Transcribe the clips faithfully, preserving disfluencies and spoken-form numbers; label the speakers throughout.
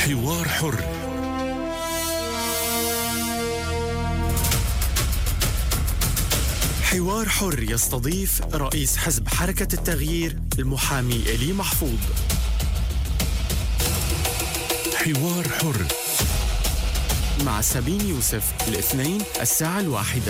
Speaker 1: حوار حر. حوار حر يستضيف رئيس حزب حركة التغيير المحامي إلي محفوظ. حوار حر مع سابين يوسف الاثنين الساعة الواحدة.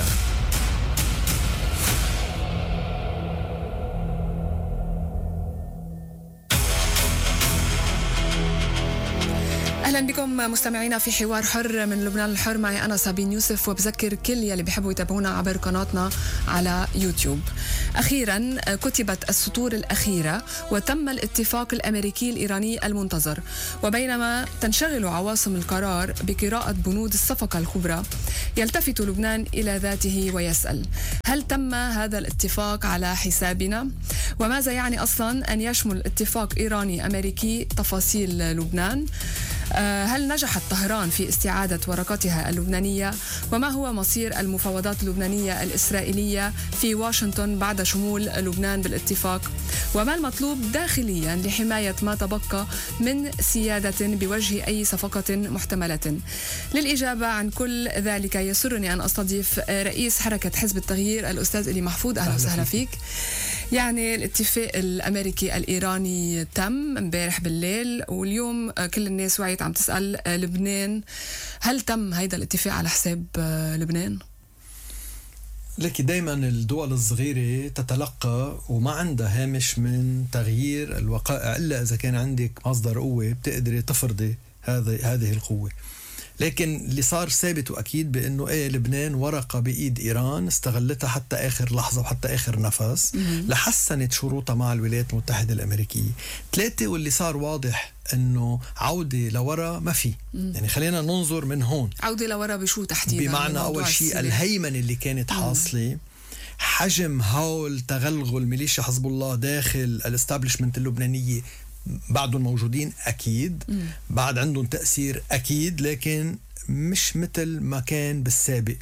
Speaker 2: أهلا بكم مستمعينا في حوار حر من لبنان الحر. معي أنا سابين يوسف، وبذكر كل يلي بيحبوا يتابعونا عبر قناتنا على يوتيوب. أخيرا كتبت السطور الأخيرة وتم الاتفاق الأمريكي الإيراني المنتظر، وبينما تنشغل عواصم القرار بقراءة بنود الصفقة الكبرى يلتفت لبنان إلى ذاته ويسأل: هل تم هذا الاتفاق على حسابنا؟ وماذا يعني أصلا أن يشمل اتفاق إيراني أمريكي تفاصيل لبنان؟ هل نجحت طهران في استعادة ورقتها اللبنانية؟ وما هو مصير المفاوضات اللبنانية الإسرائيلية في واشنطن بعد شمول لبنان بالاتفاق؟ وما المطلوب داخليا لحماية ما تبقى من سيادة بوجه أي صفقة محتملة؟ للإجابة عن كل ذلك يسرني أن أستضيف رئيس حركة حزب التغيير الأستاذ إلي محفوظ. أهلا وسهلا فيك. يعني الاتفاق الأمريكي الإيراني تم امبارح بالليل، واليوم كل الناس وعيت عم تسأل لبنان: هل تم هيدا الاتفاق على حساب لبنان؟
Speaker 3: لك دايما الدول الصغيرة تتلقى وما عندها هامش من تغيير الوقائع إلا إذا كان عندك مصدر قوة بتقدري تفرضي هذه هذه القوة. لكن اللي صار ثابت وأكيد بأنه إيه لبنان ورقة بإيد إيران استغلتها حتى آخر لحظة وحتى آخر نفس لحسنت شروطها مع الولايات المتحدة الأمريكية. ثلاثة، واللي صار واضح أنه عودة لورا ما في. يعني خلينا ننظر من هون.
Speaker 2: عودة لورا بشو تحديدا؟
Speaker 3: بمعنى أول شيء الهيمنة اللي كانت حاصلة، حجم هول تغلغل ميليشيا حزب الله داخل الاستابلشمنت اللبنانية بعدهم موجودين أكيد، مم. بعد عندهم تأثير أكيد، لكن مش مثل ما كان بالسابق.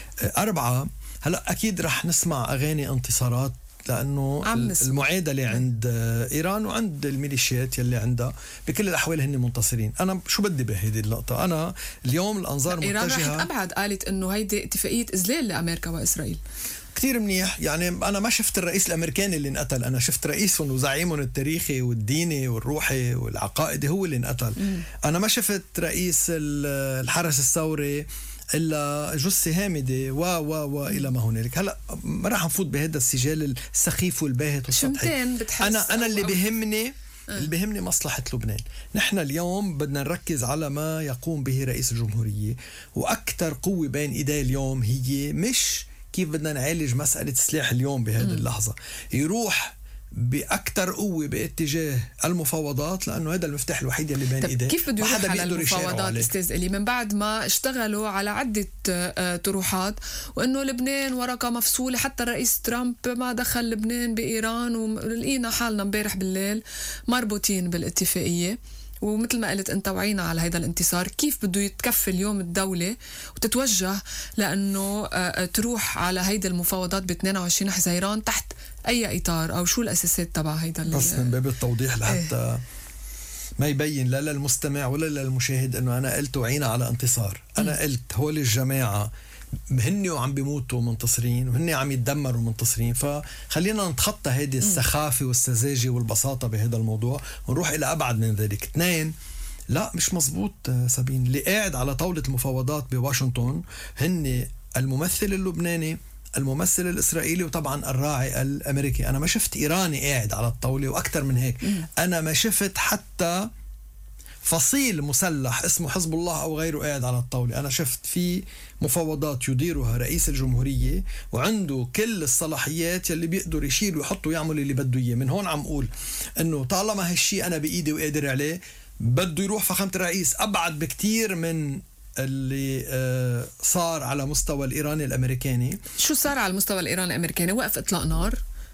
Speaker 3: أربعة، هلأ أكيد رح نسمع أغاني انتصارات لأنه المعادلة عند إيران وعند الميليشيات يلي عندها بكل الأحوال هن منتصرين. أنا شو بدي بهذه اللقطة؟ أنا اليوم الأنظار متجهة.
Speaker 2: إيران رح أبعد قالت أنه هيدي اتفاقية إذلال لأمريكا وإسرائيل.
Speaker 3: كتير منيح. يعني أنا ما شفت الرئيس الأمريكاني اللي انقتل، أنا شفت رئيسهم وزعيمهم التاريخي والديني والروحي والعقائدي هو اللي انقتل. م. أنا ما شفت رئيس الحرس الثوري إلا جثة هامدة و و و إلى ما هنالك. هلأ ما راح نفوت بهذا السجال السخيف والباهت والسطحي. أنا أنا اللي بيهمني اللي بيهمني مصلحة لبنان. نحن اليوم بدنا نركز على ما يقوم به رئيس الجمهورية، وأكثر قوة بين إيديه اليوم هي مش كيف بدنا نعالج مسألة السلاح اليوم بهذه اللحظة، يروح بأكثر قوة باتجاه المفاوضات، لأنه هذا المفتاح الوحيد اللي بين إيديه.
Speaker 2: كيف بده يروح على المفاوضات أستاذ إلي من بعد ما اشتغلوا على عدة طروحات وإنه لبنان ورقة مفصولة؟ حتى الرئيس ترامب ما دخل لبنان بإيران، ولقينا حالنا امبارح بالليل مربوطين بالاتفاقية. ومثل ما قلت انت وعينا على هذا الانتصار. كيف بده يتكفل اليوم الدولة وتتوجه لأنه تروح على هيدا المفاوضات ب اثنين وعشرين حزيران تحت أي إطار؟ أو شو الأساسات تبع هيدا؟
Speaker 3: بس من باب التوضيح لحتى ايه؟ ما يبين لا للمستمع ولا للمشاهد أنه أنا قلت وعينا على انتصار. أنا م. قلت هول الجماعة هن وعم بيموتوا منتصرين وهن عم يتدمروا منتصرين، فخلينا نتخطى هذه السخافة والسذاجة والبساطة بهذا الموضوع ونروح إلى أبعد من ذلك. اثنين، لا مش مزبوط سابين. اللي قاعد على طاولة المفاوضات بواشنطن هن الممثل اللبناني، الممثل الإسرائيلي، وطبعا الراعي الأمريكي. أنا ما شفت إيراني قاعد على الطاولة، وأكثر من هيك أنا ما شفت حتى فصيل مسلح اسمه حزب الله أو غيره قاعد على الطاولة. أنا شفت في مفاوضات يديرها رئيس الجمهورية وعنده كل الصلاحيات يلي بيقدر يشيل ويحط ويعمل اللي بده إياه. من هون عم أقول إنه طالما هالشي أنا بإيدي وقادر عليه، بده يروح فخامة الرئيس أبعد بكتير من اللي آه صار على مستوى الإيراني الأمريكاني.
Speaker 2: شو صار على المستوى الإيراني الأمريكاني؟ وقف إطلاق نار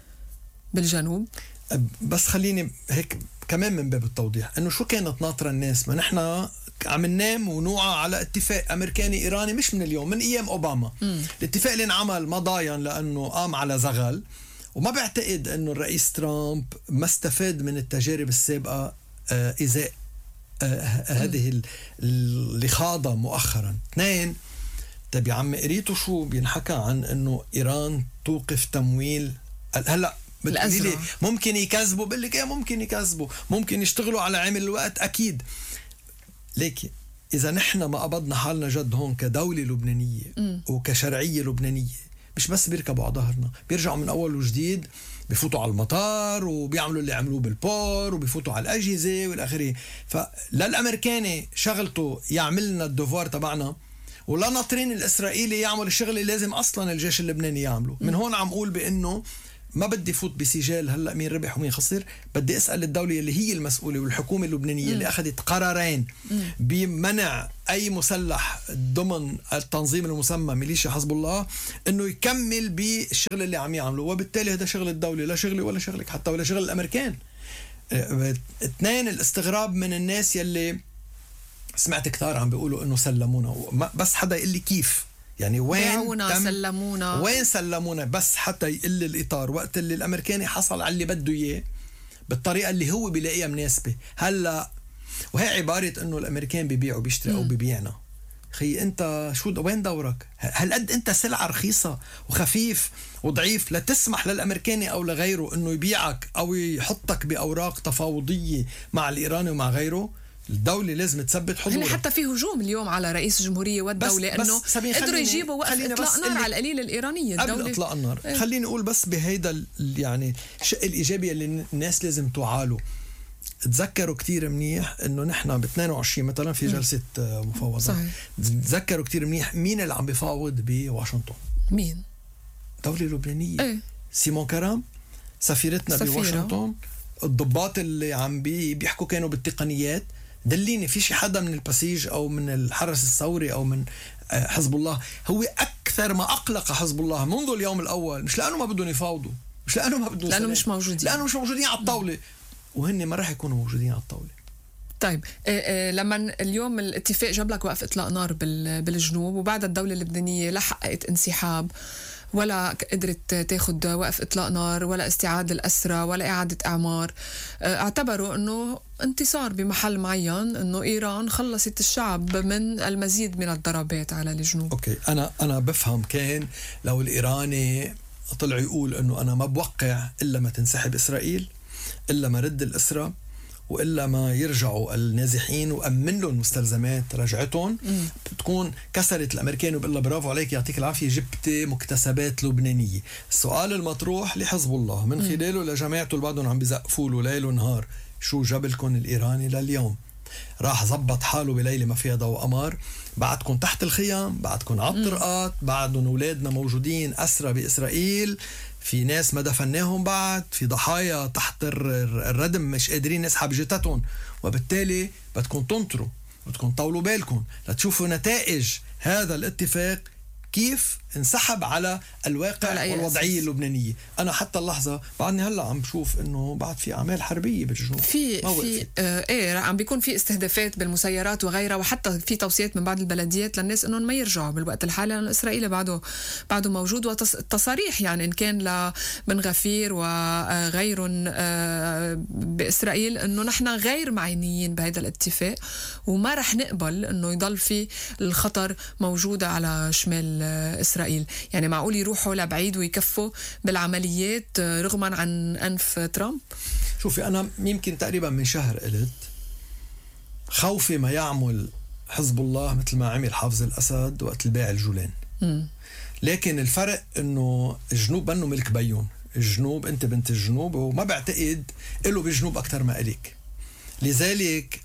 Speaker 2: بالجنوب.
Speaker 3: بس خليني هيك كمان من باب التوضيح انه شو كانت ناطرة الناس. ما نحن عم ننام ونوعى على اتفاق امريكاني ايراني مش من اليوم، من ايام اوباما. م. الاتفاق اللي انعمل مضايا لانه قام على زغل، وما بعتقد انه الرئيس ترامب ما استفاد من التجارب السابقة ازاء آه هذه الإخاضة مؤخرا. اثنين، طيب يا عم قريتوا شو بينحكى عن انه ايران توقف تمويل هلا بتقولي لي ممكن يكذبوا، بقول لك ايه ممكن يكذبوا، ممكن يشتغلوا على عامل الوقت اكيد، لكن اذا نحن ما قبضنا حالنا جد هون كدولة لبنانية م. وكشرعية لبنانية، مش بس بيركبوا على ظهرنا، بيرجعوا من اول وجديد، بيفوتوا على المطار وبيعملوا اللي عملوه بالبور وبيفوتوا على الاجهزة والاخرين. فللامريكاني شغلته يعملنا الدوفوار تبعنا، ولا ناطرين الإسرائيلي يعمل الشغل اللي لازم أصلا الجيش اللبناني يعمله. من هون عم أقول بأنه ما بدي فوت بسجال هلأ مين ربح ومين خسر، بدي أسأل الدولة اللي هي المسؤولة والحكومة اللبنانية م. اللي أخذت قرارين م. بمنع أي مسلح ضمن التنظيم المسمى ميليشيا حزب الله أنه يكمل بالشغل اللي عم يعمله، وبالتالي هذا شغل الدولة، لا شغلي ولا شغلك حتى ولا شغل الأمريكان. اثنين، الاستغراب من الناس يلي سمعت كتار عم بيقولوا انه سلمونا، بس حدا يقول لي كيف يعني وين
Speaker 2: تم سلمونا
Speaker 3: وين سلمونا، بس حتى يقول لي الاطار وقت اللي الامريكاني حصل على اللي بده اياه بالطريقه اللي هو بيلاقيها مناسبه. هلا وهي عباره انه الامريكان بيبيعوا بيشتري او بيبيعنا، خي انت شو وين دورك؟ هل قد انت سلعه رخيصه وخفيف وضعيف لا تسمح للامريكاني او لغيره انه يبيعك او يحطك باوراق تفاوضيه مع الايراني ومع غيره؟ الدولة لازم تثبت حضورها.
Speaker 2: حتى في هجوم اليوم على رئيس الجمهورية والدولة انه قدروا يجيبوا وقف اطلاق نار على القليل الايرانية.
Speaker 3: قبل اطلاق النار ايه. خليني اقول بس بهيدا يعني الشيء الايجابي اللي الناس لازم تعاله. تذكروا كتير منيح انه نحن ب اثنين وعشرين مثلا في جلسة مفاوضات، تذكروا كتير منيح مين اللي عم بيفاوض بواشنطن؟
Speaker 2: مين؟
Speaker 3: دولة لبنانية
Speaker 2: ايه؟
Speaker 3: سيمون كرام سفيرتنا سفيرة. بواشنطن. الضباط اللي عم بي بيحكوا كانوا بالتقنيات. دليني في شي حدا من البسيج او من الحرس الثوري او من حزب الله هو اكثر ما اقلق حزب الله منذ اليوم الاول، مش لانه ما بدهم يفاوضوا، مش لانه ما بدهم،
Speaker 2: لانه مش موجودين،
Speaker 3: لانه مش موجودين على الطاوله، وهن ما راح يكونوا موجودين على الطاوله.
Speaker 2: طيب لما اليوم الاتفاق جاب لك وقف اطلاق نار بالجنوب، وبعد الدوله اللبنانيه لا حققت انسحاب ولا قدرت تاخد وقف إطلاق نار ولا استعادة الأسرى ولا إعادة إعمار، اعتبروا أنه انتصار بمحل معين، أنه إيران خلصت الشعب من المزيد من الضربات على الجنوب. أوكي،
Speaker 3: أنا أنا بفهم كان لو الإيراني طلع يقول أنه أنا ما بوقع إلا ما تنسحب إسرائيل، إلا ما رد الأسرى، وإلا ما يرجعوا النازحين وأمن لهم مستلزمات رجعتهم، م. بتكون كسرت الأمريكان وبقول برافو عليك يعطيك العافية جبت مكتسبات لبنانية. السؤال المطروح لحزب الله من خلاله لجماعته اللي بعدهم عم بيزقفوا له ليل ونهار، شو جابلكم الإيراني لليوم؟ راح زبط حاله بليلة ما فيها ضوء قمر، بعدكم تحت الخيام، بعدكم على الطرقات، بعدهم أولادنا موجودين أسرى بإسرائيل، في ناس ما دفناهم بعد، في ضحايا تحت الردم مش قادرين نسحب جثتهم، وبالتالي بدكم تنطروا بدكم طولوا بالكم لتشوفوا نتائج هذا الاتفاق كيف انسحب على الواقع والوضعية اللبنانية. أنا حتى اللحظة بعدني هلأ عم بشوف إنه بعد في أعمال حربية بالجنوب،
Speaker 2: في في آه إيه عم بيكون في استهدافات بالمسيرات وغيرها، وحتى في توصيات من بعض البلديات للناس إنهم ما يرجعوا بالوقت الحالي لأن إسرائيل بعده بعده موجود، وتصاريح يعني إن كان لبن غفير وغيرهم آه بإسرائيل إنه نحن غير معنيين بهذا الاتفاق وما رح نقبل إنه يضل في الخطر موجود على شمال إسرائيل. يعني معقول يروحوا لبعيد ويكفوا بالعمليات رغما عن أنف ترامب؟
Speaker 3: شوفي أنا يمكن تقريبا من شهر قلت خوفي ما يعمل حزب الله مثل ما عمل حافظ الأسد وقت البيع الجولان. م. لكن الفرق أنه الجنوب بأنه ملك بيون، الجنوب أنت بنت الجنوب، وما بعتقد إله بالجنوب أكتر ما إليك. لذلك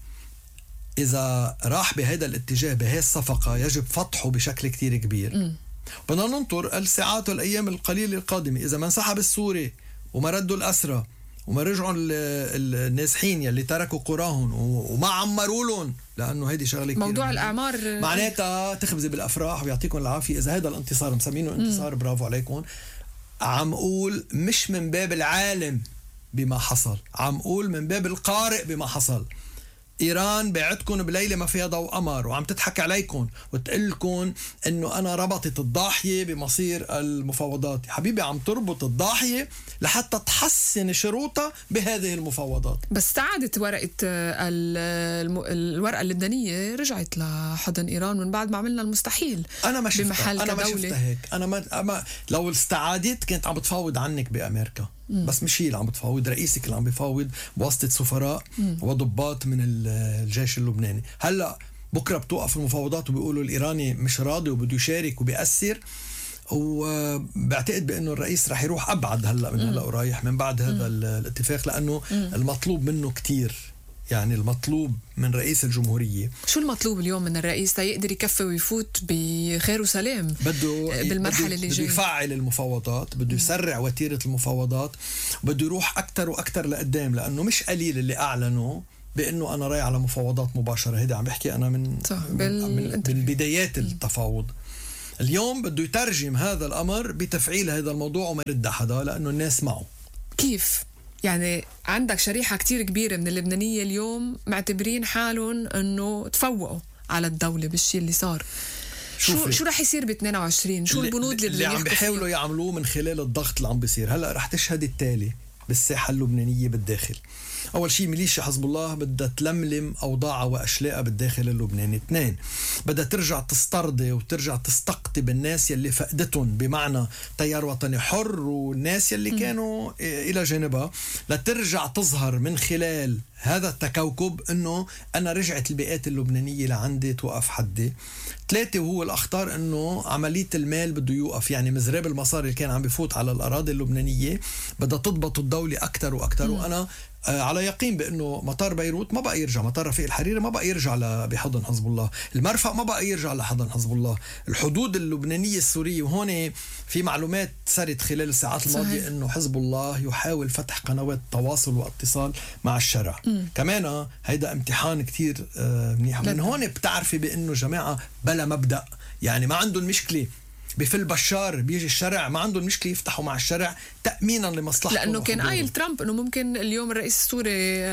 Speaker 3: إذا راح بهذا الاتجاه بهذه الصفقة يجب فتحه بشكل كتير كبير. م. بدنا ننطر الساعات والأيام القليلة القادمة. إذا ما انسحب السوري وما ردوا الأسرى وما رجعوا النازحين يلي تركوا قراهم وما عمروا لهم، لأنه هيدي شغلة كتير
Speaker 2: موضوع الأعمار
Speaker 3: معناتها تخبزي بالأفراح ويعطيكم العافية. إذا هذا الانتصار مسمينه انتصار م. برافو عليكم. عم قول مش من باب العالم بما حصل، عم قول من باب القارئ بما حصل. إيران بعدكم بليلة ما فيها ضوء قمر وعم تضحك عليكم وتقلكم إنه أنا ربطت الضاحية بمصير المفاوضات. حبيبي عم تربط الضاحية لحتى تحسن شروطها بهذه المفاوضات.
Speaker 2: بس تعادت ورقة الورقة اللبنانية رجعت لحضن إيران من بعد ما عملنا المستحيل.
Speaker 3: أنا ما شفتها أنا ما شفتها هيك. أنا ما, ما لو استعادت كنت عم بتفاوض عنك بأمريكا. مم. بس مش هي اللي عم بتفاوض، رئيسك اللي عم بيفاوض بواسطة سفراء مم. وضباط من الجيش اللبناني. هلأ بكرة بتوقف المفاوضات وبيقولوا الإيراني مش راضي وبده يشارك وبيأثر، وبعتقد بأنه الرئيس رح يروح أبعد هلأ من هلأ ورايح من بعد هذا مم. الاتفاق، لأنه مم. المطلوب منه كتير. يعني المطلوب من رئيس الجمهورية، شو المطلوب اليوم من الرئيس تيقدر يكفي ويفوت بخير وسلام بده بالمرحلة اللي جاية؟ بده يفعل المفاوضات، بده يسرع وتيرة المفاوضات، بده يروح أكتر وأكتر لقدام، لأنه مش قليل اللي أعلنوا بأنه أنا رايح على مفاوضات مباشرة. هيدا عم بحكي أنا من, من, من, من بدايات التفاوض. اليوم بده يترجم هذا الأمر بتفعيل هذا الموضوع وما يرد حدا، لأنه الناس معه. كيف؟ يعني عندك شريحة كتير كبيرة من اللبنانية اليوم معتبرين حالهم انه تفوقوا على الدولة بالشيء اللي صار. شو شو رح يصير ب اثنين وعشرين؟ شو البنود اللي, اللي عم بيحاولوا يعملوه من خلال الضغط اللي عم بيصير؟ هلا رح تشهد التالي بالساحة اللبنانية بالداخل. أول شيء ميليشيا حزب الله بدها تلملم أوضاعها وأشلاءها بالداخل اللبناني. اثنين، بدها ترجع تسترضي وترجع تستقطب الناس يلي فقدتهم، بمعنى تيار وطني حر والناس يلي م. كانوا إلى جانبها، لترجع تظهر من خلال هذا التكوكب أنه أنا رجعت البيئات اللبنانية لعندي توقف حدي. ثلاثة، وهو الأخطر، أنه عملية المال بده يوقف. يعني مزراب المصاري اللي كان عم بفوت على الأراضي اللبنانية بدها تضبط الدولة أكتر وأكتر. وأنا على يقين بأنه مطار بيروت ما بقى يرجع، مطار رفيق الحريري ما بقى يرجع بحضن حزب الله، المرفأ ما بقى يرجع لحضن حزب الله، الحدود اللبنانية السورية. وهون في معلومات صارت خلال الساعات الماضية أنه حزب الله يحاول فتح قنوات تواصل واتصال مع الشرع. م. كمان هيدا امتحان كتير منيح. من هون بتعرفي بأنه جماعة بلا مبدأ، يعني ما عندهم مشكلة بفل بشار بيجي الشرع، ما عندهم مشكلة يفتحوا مع الشرع تأمينا لمصلحته. لأنه كان قايل ترامب أنه ممكن اليوم الرئيس السوري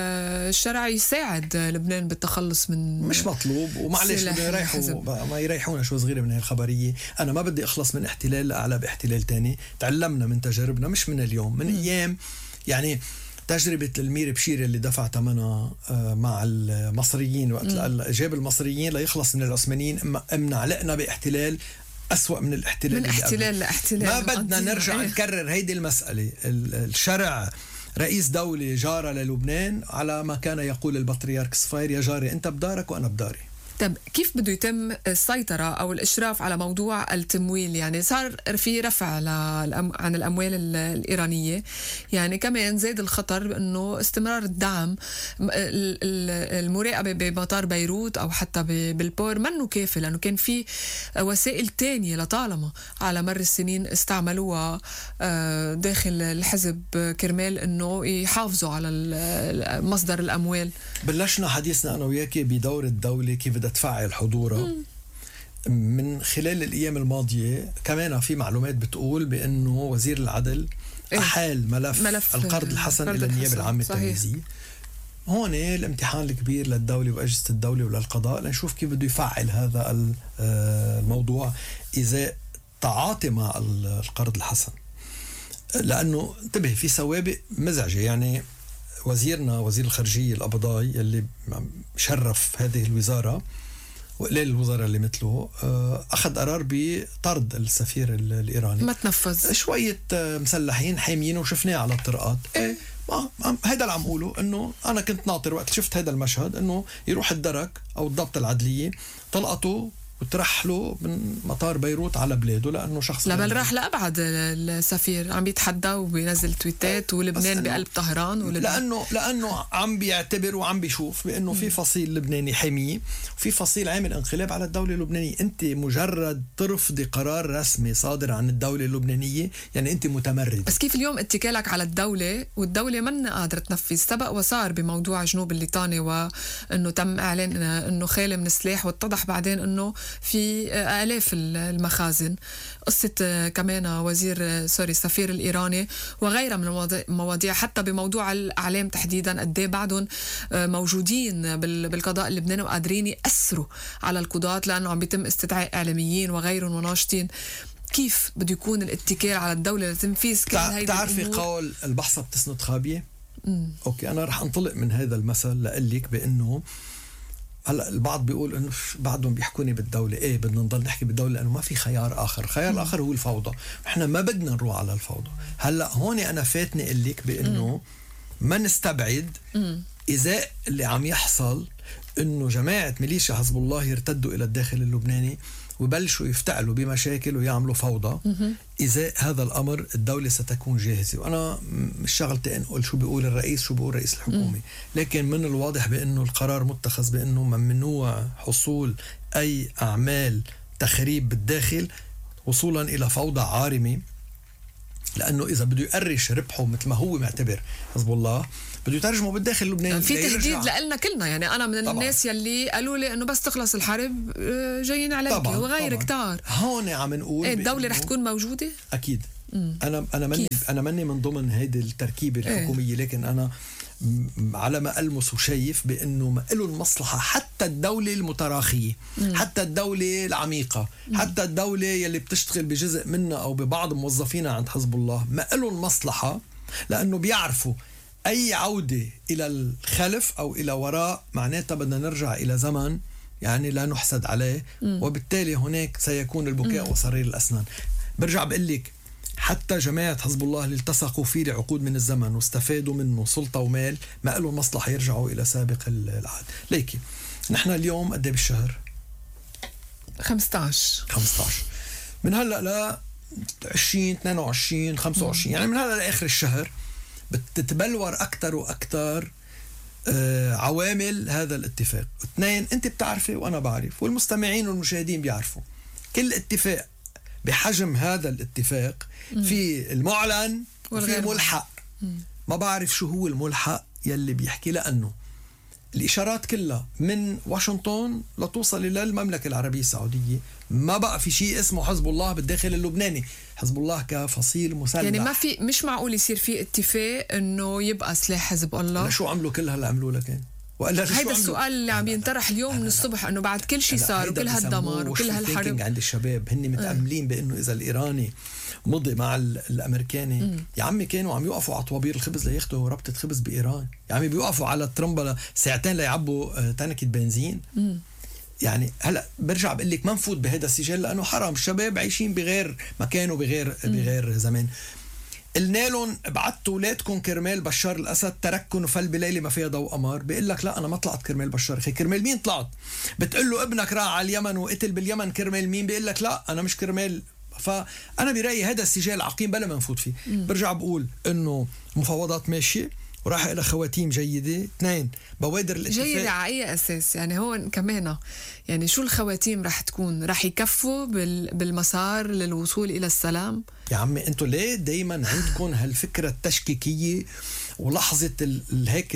Speaker 3: الشرع يساعد لبنان بالتخلص من، مش مطلوب. ومعلش بدنا يريحوا ما يريحونا شو صغيرة من هاي الخبرية. أنا ما بدي أخلص من احتلال لأعلى باحتلال تاني. تعلمنا من تجاربنا، مش من اليوم، من م. أيام يعني تجربة المير بشير اللي دفع ثمنها مع المصريين وقت جاب المصريين ليخلص من العثمانيين. امنا علقنا باحتلال أسوأ من الاحتلال من احتلال لاحتلال. ما بدنا نرجع أيه. نكرر هيدي المسألة. الشرع رئيس دولة جارة للبنان، على ما كان يقول البطريرك صفير: يا جاري أنت بدارك وأنا بداري. طب كيف بده يتم السيطرة أو الإشراف على موضوع التمويل؟ يعني صار في رفع عن الأموال الإيرانية، يعني كمان زاد الخطر بأنه استمرار الدعم، المراقبة بمطار بيروت أو حتى بالبور منه كافي، لأنه كان في وسائل تانية لطالما على مر السنين استعملوها داخل الحزب كرمال أنه يحافظوا على مصدر الأموال. بلشنا حديثنا أنا وياكي بدور الدولة كيف تفعل حضورها من خلال الأيام الماضية. كمان في معلومات بتقول بأنه وزير العدل أحال ملف, ملف القرض الحسن إلى النيابة العامة التنفيذية. هون الامتحان الكبير للدولة وأجهزة الدولة وللقضاء لنشوف كيف بده يفعل هذا الموضوع إذا تعاطي مع القرض الحسن، لأنه انتبه في سوابق مزعجة. يعني وزيرنا وزير الخارجية القبضاي اللي شرف هذه الوزارة وقليل الوزراء اللي مثله أخذ قرار بطرد السفير الإيراني. ما تنفذ. شوية مسلحين حاميين وشفناه على الطرقات. إيه هذا اللي عم أقوله، إنه أنا كنت ناطر وقت شفت هذا المشهد إنه يروح الدرك أو الضبط العدلية طلقته وترحله من مطار بيروت على بلاده، لأنه شخص لا بل راح لأبعد. السفير عم بيتحدى وبينزل تويتات ولبنان بقلب طهران ولبنان. لأنه لأنه عم بيعتبر وعم بيشوف بأنه في فصيل لبناني حمي وفي فصيل عامل انقلاب على الدولة اللبنانية. أنت مجرد ترفضي قرار رسمي صادر عن الدولة اللبنانية يعني أنت متمرد. بس كيف اليوم اتكالك على الدولة والدولة من قادرة تنفذ؟ سبق وصار بموضوع جنوب الليطاني وأنه تم إعلان أنه خالي من السلاح، واتضح بعدين أنه
Speaker 2: في آلاف المخازن. قصة كمان وزير سوري السفير الإيراني وغيرها من المواضيع، حتى بموضوع الأعلام تحديدا قد ايه بعدهم موجودين بالقضاء اللبناني وقادرين يأثروا على القضاة لأنه عم بيتم استدعاء إعلاميين وغيرهم وناشطين. كيف بده يكون الاتكال على الدولة لتنفيذ كل هيدا الأمور؟
Speaker 3: تعرفي قول البحصة بتسند خابية؟ مم. أوكي، أنا رح أنطلق من هذا المثل لأقلك بأنه هلا البعض بيقول انه بعدهم بيحكوني بالدوله. ايه بدنا نضل نحكي بالدوله لانه ما في خيار اخر. الخيار م. الاخر هو الفوضى. احنا ما بدنا نروح على الفوضى. هلا هون انا فاتني اقول لك بانه ما نستبعد ازاء اللي عم يحصل انه جماعه ميليشيا حزب الله يرتدوا الى الداخل اللبناني ويبلشوا يفتعلوا بمشاكل ويعملوا فوضى. إذا هذا الأمر الدولة ستكون جاهزة. وأنا مش شغلتي أنقل شو بيقول الرئيس شو بيقول رئيس الحكومة، لكن من الواضح بأنه القرار متخذ بأنه ممنوع حصول أي أعمال تخريب بالداخل وصولا إلى فوضى عارمة، لأنه إذا بده يقرش ربحه مثل ما هو معتبر حزب الله بده يترجمه بالداخل اللبناني.
Speaker 2: في تهديد لنا كلنا. يعني أنا من طبعا. الناس يلي قالوا لي أنه بس تخلص الحرب جايين عليك وغير كتار.
Speaker 3: هون عم نقول
Speaker 2: الدولة رح تكون موجودة أكيد.
Speaker 3: مم. أنا أنا مني أنا مني من ضمن هيدي التركيبة الحكومية. ايه؟ لكن أنا على ما ألمس وشايف بأنه ما له المصلحة حتى الدولة المتراخية، مم. حتى الدولة العميقة، مم. حتى الدولة يلي بتشتغل بجزء منها أو ببعض موظفينها عند حزب الله ما له المصلحة، لأنه بيعرفوا أي عودة إلى الخلف أو إلى وراء معناتها بدنا نرجع إلى زمن يعني لا نحسد عليه. م. وبالتالي هناك سيكون البكاء وصرير الأسنان. برجع بقول لك حتى جماعة حزب الله اللي التصقوا فيه لعقود من الزمن واستفادوا منه سلطة ومال ما لهم مصلحة يرجعوا إلى سابق العهد. ليكي نحن اليوم قد ايه بالشهر؟
Speaker 2: خمسة عشر
Speaker 3: خمسة عشر من هلأ لا عشرين اثنين وعشرين خمسة وعشرين. م. يعني من هلأ لآخر الشهر بتتبلور أكتر وأكتر آه عوامل هذا الاتفاق. اثنين، أنت بتعرفي وأنا بعرف والمستمعين والمشاهدين بيعرفوا كل اتفاق بحجم هذا الاتفاق م. في المعلن وفي الملحق. م. ما بعرف شو هو الملحق يلي بيحكي، لأنه الإشارات كلها من واشنطن لتوصل إلى المملكة العربية السعودية ما بقى في شيء اسمه حزب الله بالداخل اللبناني. حزب الله كفصيل مسلح.
Speaker 2: يعني ما في مش معقول يصير في اتفاق انه يبقى سلاح حزب الله.
Speaker 3: شو عملوا كل هلا عملوا لكن
Speaker 2: هيدا السؤال اللي عم ينطرح اليوم من الصبح، انه بعد كل شيء صار وكل هالدمار وكل هالحرب
Speaker 3: عند الشباب هن متأملين بانه اذا الايراني مضي مع الامريكاني م. يا عمي كانوا عم يوقفوا على طوابير الخبز لياخذوا ربطة خبز بايران. يا عمي بيوقفوا على الترمبة ساعتين ليعبوا تنكة بنزين. م. يعني هلا برجع بقول لك ما نفوت بهذا السجال لانه حرام. الشباب عايشين بغير مكان وبغير م. بغير زمان. قلنا لهم بعتوا اولادكم كرمال بشار الاسد تركن فل بليله ما فيها ضوء قمر. بيقول لك لا انا ما طلعت كرمال بشار. اخي كرمال مين طلعت؟ بتقول له ابنك راح على اليمن وقتل باليمن كرمال مين؟ بيقول لك لا انا مش كرمال. فانا برايي هذا السجال عقيم بلا ما نفوت فيه. م. برجع بقول انه مفاوضات ماشيه وراح إلى خواتيم جيدة. اثنين، بوادر الاتفاق
Speaker 2: جيدة على أي أساس؟ يعني هو كمان يعني شو الخواتيم رح تكون؟ رح يكفوا بالمسار للوصول إلى السلام؟
Speaker 3: يا عمي أنتوا ليه دايما عندكم هالفكرة التشكيكية ولحظة هيك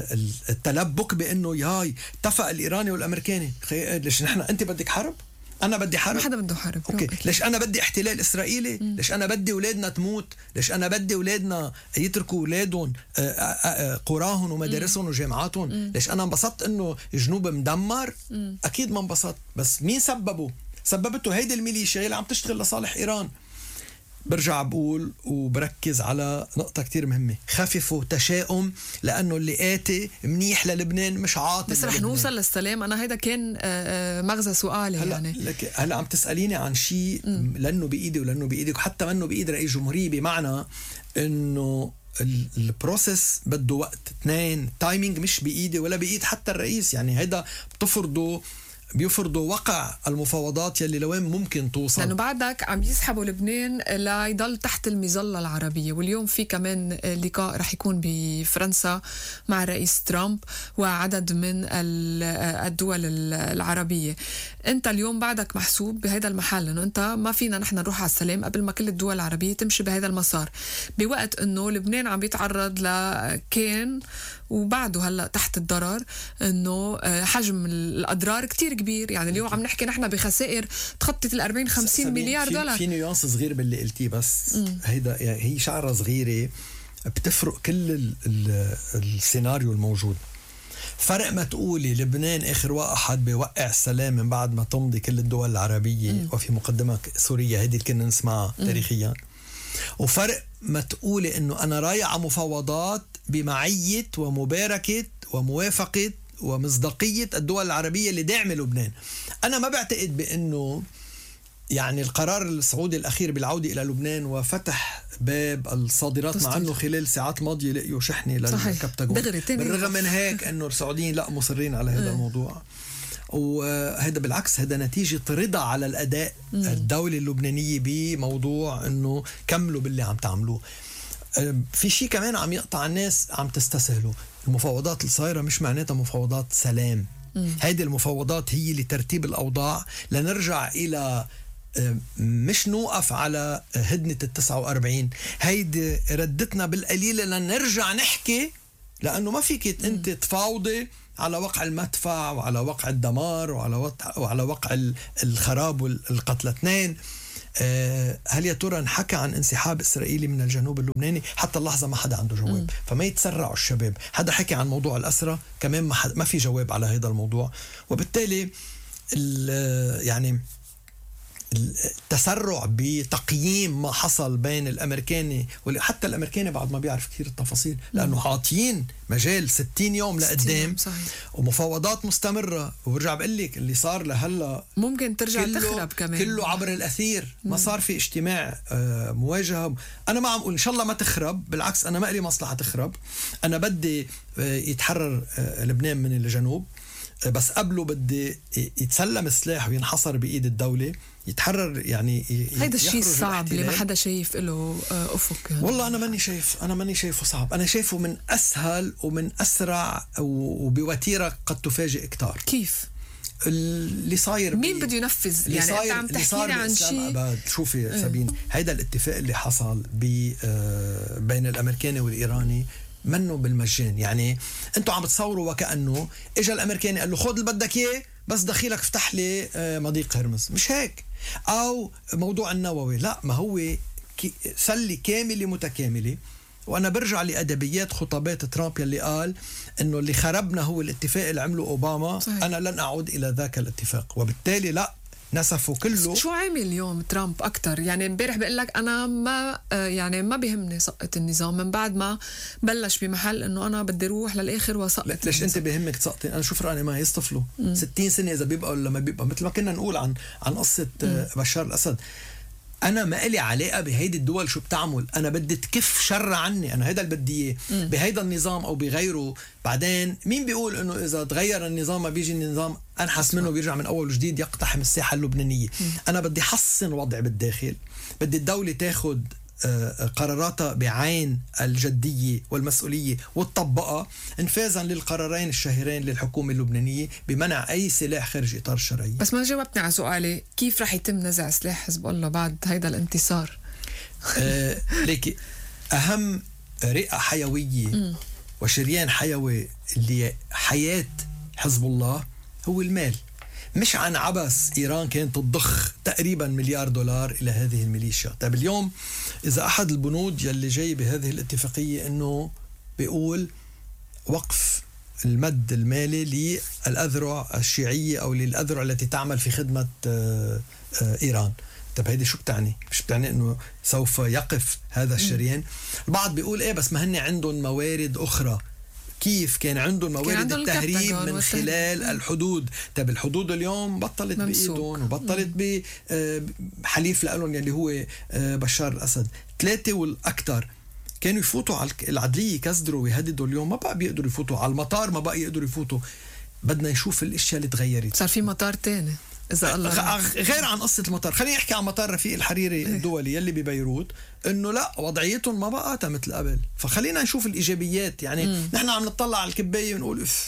Speaker 3: التلبك بأنه ياي اتفق الإيراني والأمريكاني؟ ليش نحن أنت بدك حرب؟ أنا بدي حرب؟
Speaker 2: ما حدا بده حرب.
Speaker 3: أوكي. ليش أنا بدي احتلال إسرائيلي؟ م. ليش أنا بدي أولادنا تموت؟ ليش أنا بدي أولادنا يتركوا أولادهم قراهم ومدارسهم وجامعاتهم؟ م. ليش أنا انبسطت إنه جنوب مدمر؟ م. أكيد ما انبسطت، بس مين سببه؟ سببته هيدي الميليشيا اللي عم تشتغل لصالح إيران. برجع بقول وبركز على نقطة كتير مهمة، خففوا تشاؤم لأنه اللي آتي منيح للبنان مش عاطل.
Speaker 2: بس رح نوصل للسلام. أنا هيدا كان مغزى سؤالي.
Speaker 3: هلا
Speaker 2: يعني
Speaker 3: لك هلا عم تسأليني عن شيء لأنه بإيدي ولأنه بإيدك وحتى منه بإيد رئيس جمهورية، بمعنى إنه البروسيس بده وقت. اثنين، تايمينج مش بإيدي ولا بإيد حتى الرئيس. يعني هيدا بتفرضه بيفرضوا وقع المفاوضات يلي لوين ممكن توصل،
Speaker 2: لأنه بعدك عم يسحبوا لبنان ليضل تحت المظلة العربية. واليوم في كمان لقاء رح يكون بفرنسا مع الرئيس ترامب وعدد من الدول العربية. أنت اليوم بعدك محسوب بهذا المحل، لأنه أنت ما فينا نحن نروح على السلام قبل ما كل الدول العربية تمشي بهذا المسار، بوقت أنه لبنان عم بيتعرض لكان وبعده هلأ تحت الضرر، أنه حجم الأضرار كتير كبير. يعني اليوم عم نحكي نحن بخسائر تخطط ال أربعين خمسين مليار
Speaker 3: في
Speaker 2: دولار.
Speaker 3: في نيوانس صغير باللي قلتيه بس م. هيدا يعني هي شعرة صغيرة بتفرق كل ال ال السيناريو الموجود. فرق ما تقولي لبنان آخر واحد بيوقع السلام من بعد ما تمضي كل الدول العربية م. وفي مقدمة سوريا، هيدي اللي كنا نسمعها م. تاريخيا. وفرق ما تقولي إنه أنا رايح على مفاوضات بمعية ومباركة وموافقة ومصداقية الدول العربية اللي داعمة لبنان. أنا ما بعتقد بأنه يعني القرار السعودي الأخير بالعودة إلى لبنان وفتح باب الصادرات، مع أنه خلال ساعات ماضية لقيوا شحنة للكبتاجون. بالرغم من هيك أنه السعوديين لا مصرين على هذا الموضوع، وهذا بالعكس هذا نتيجة رضا على الأداء الدولة اللبنانية بموضوع أنه كملوا باللي عم تعملوه. في شيء كمان عم يقطع الناس، عم تستسهلوا المفاوضات الصايرة مش معناتها مفاوضات سلام. هيدي المفاوضات هي لترتيب الأوضاع لنرجع إلى مش نوقف على هدنة التسعة وأربعين. هيدي ردتنا بالقليلة لنرجع نحكي، لأنه ما فيك أنت تفاوضي على وقع المدفع وعلى وقع الدمار وعلى وقع, وعلى وقع الخراب والقتل اثنين. هل يا ترى انحكى عن انسحاب إسرائيلي من الجنوب اللبناني؟ حتى اللحظة ما حدا عنده جواب. م. فما يتسرعوا الشباب. حدا حكي عن موضوع الأسرة كمان ما, ما في جواب على هذا الموضوع. وبالتالي يعني التسرع بتقييم ما حصل بين الأمريكاني، وحتى الأمريكاني بعد ما بيعرف كثير التفاصيل، لأنه عاطين مجال ستين يوم لقدام ومفاوضات مستمرة. وبرجع بقول لك اللي صار لهلا
Speaker 2: ممكن ترجع تخرب كمان،
Speaker 3: كله عبر الأثير. ما صار في اجتماع مواجهة. أنا ما عم أقول إن شاء الله ما تخرب، بالعكس أنا ما لي مصلحة تخرب. أنا بدي يتحرر لبنان من الجنوب، بس قبله بدي يتسلم السلاح وينحصر بإيد الدولة، يتحرر. يعني
Speaker 2: هيدا الشيء الصعب اللي ما حدا شايف له أفق. يعني
Speaker 3: والله أنا ماني شايف أنا ماني شايفه صعب. أنا شايفه من أسهل ومن أسرع وبوتيرة قد تفاجئ كتار.
Speaker 2: كيف؟
Speaker 3: اللي صاير
Speaker 2: مين بده ينفذ؟ يعني أنت عم تحكي لي عن شيء.
Speaker 3: شوفي يا سابين، هيدا الاتفاق اللي حصل بين الأمريكاني والإيراني منه بالمجان. يعني انتوا عم بتصوروا وكأنه اجا الامريكاني قال له خذ اللي بدك اياه بس دخيلك افتح لي مضيق هرمز. مش هيك. او موضوع النووي، لا، ما هو سلة كاملة متكاملة. وانا برجع لادبيات خطابات ترامب يلي قال انه اللي خربنا هو الاتفاق اللي عمله اوباما. صحيح. انا لن اعود الى ذاك الاتفاق. وبالتالي لا، نسفوا كله.
Speaker 2: شو عامل اليوم ترامب أكتر؟ يعني امبارح بقول لك أنا ما يعني ما بيهمني سقط النظام، من بعد ما بلش بمحل إنه أنا بدي روح للآخر وسقط.
Speaker 3: ليش أنت بيهمك تسقطي؟ أنا شوف رأني ما يصطفلوا ستين سنة إذا بيبقى ولا ما بيبقى، مثل ما كنا نقول عن عن قصة م. بشار الأسد. أنا ما إلي علاقة بهيدي الدول شو بتعمل. أنا بدي تكف شر عني. أنا هيدا اللي بدي إياه بهيدا النظام أو بغيره. بعدين مين بيقول إنه إذا تغير النظام ما بيجي النظام أنحس منه بيرجع من أول وجديد يقتحم الساحة اللبنانية. م. أنا بدي حسن وضع بالداخل. بدي الدولة تاخد قراراتها بعين الجدية والمسؤولية وتطبقها انفاذا للقرارين الشهيرين للحكومة اللبنانية بمنع أي سلاح خارج إطار الشرعية.
Speaker 2: بس ما جاوبتني على سؤالي، كيف رح يتم نزع سلاح حزب الله بعد هيدا الانتصار؟
Speaker 3: آه ليكي أهم رئة حيوية م. وشريان حيوي لحياة حزب الله هو المال. مش عن عبس إيران كانت تضخ تقريبا مليار دولار إلى هذه الميليشيا. طيب اليوم إذا أحد البنود يلي جاي بهذه الاتفاقية أنه بيقول وقف المد المالي للأذرع الشيعية أو للأذرع التي تعمل في خدمة إيران. طيب هيدي شو بتعني؟ مش بتعني أنه سوف يقف هذا الشريان؟ البعض بيقول إيه بس ما هن عندهم موارد أخرى. كيف كان عندهم موارد التهريب من خلال الحدود؟ طب الحدود اليوم بطلت بإيدهم وبطلت بحليف لهم يلي هو بشار الأسد. ثلاثة والأكثر كانوا يفوتوا على العدلية يكسدروا ويهددوا. اليوم ما بقى بيقدروا يفوتوا على المطار، ما بقى يقدروا يفوتوا. بدنا نشوف الاشياء اللي تغيرت.
Speaker 2: صار في مطار تاني إذا الله
Speaker 3: غير عن قصة المطار. خليني أحكي عن مطار رفيق الحريري الدولي يلي ببيروت، إنه لا وضعيتهم ما بقى مثل قبل. فخلينا نشوف الإيجابيات. يعني مم. نحن عم نطلع على الكباية ونقول إف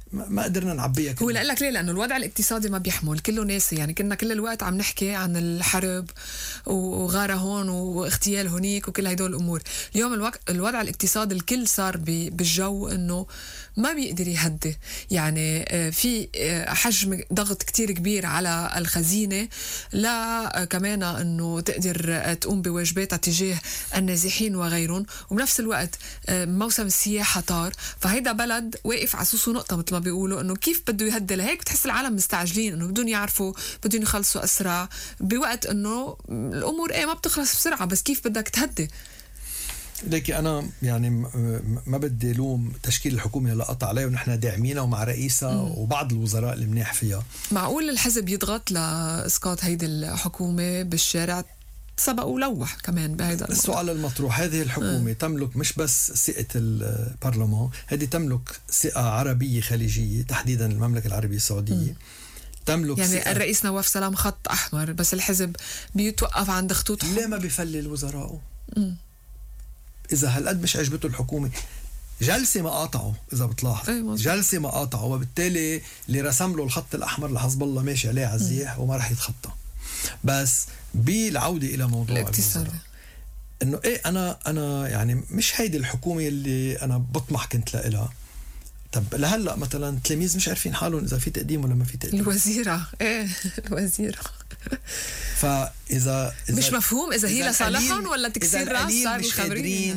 Speaker 3: ما قدرنا نعبيها.
Speaker 2: هو لأقول لك ليه؟ لأنه الوضع الاقتصادي ما بيحمل، كله ناسي. يعني كنا كل الوقت عم نحكي عن الحرب وغارة هون واغتيال هونيك وكل هيدول الأمور. اليوم الوق... الوضع الاقتصادي الكل صار ب... بالجو إنه ما بيقدر يهدي. يعني في حجم ضغط كتير كبير على الخزينة، لا كمان إنه تقدر تقوم بواجباتها تجاه النازحين وغيرهم، وبنفس الوقت موسم السياحة طار. فهيدا بلد واقف عسوسه نقطة مثل ما بيقولوا، إنه كيف بده يهدي. لهيك بتحس العالم مستعجلين إنه بدون يعرفوا، بدون يخلصوا أسرع، بوقت إنه الأمور إيه ما بتخلص بسرعة. بس كيف بدك تهدي؟
Speaker 3: لكن أنا يعني ما بدي لوم تشكيل الحكومة اللي قطع عليه، ونحن داعمينها ومع رئيسها وبعض الوزراء اللي منيح فيها.
Speaker 2: معقول الحزب يضغط لإسقاط هيدي الحكومة بالشارع؟ سبق ولوح كمان بهذا
Speaker 3: السؤال المطروح. هذه الحكومة اه. تملك مش بس ثقة البرلمان، هذه تملك ثقة عربية خليجية، تحديدا المملكة العربية السعودية. م. تملك
Speaker 2: يعني الرئيس نواف سلام خط أحمر، بس الحزب بيتوقف عند خطوط.
Speaker 3: ليه ما بيفلل وزراءه؟ إذا هالقد مش عجبته الحكومة، جلسة ما قاطعه. إذا بتلاحظ جلسة ما قاطعه، وبالتالي اللي رسم له الخط الأحمر لحزب الله ماشي عليه عزيح وما رح يتخطى. بس بالعودة إلى موضوع
Speaker 2: الاقتصاد،
Speaker 3: إنه إيه أنا أنا يعني مش هيدي الحكومة اللي أنا بطمح كنت لها. طب لهلا مثلا التلاميذ مش عارفين حالهم إذا في تقديم ولا ما في تقديم.
Speaker 2: الوزيرة إيه الوزيرة
Speaker 3: فإذا
Speaker 2: مش مفهوم إذا هي لصالحهم ولا تكسير راس. صار
Speaker 3: مش قادرين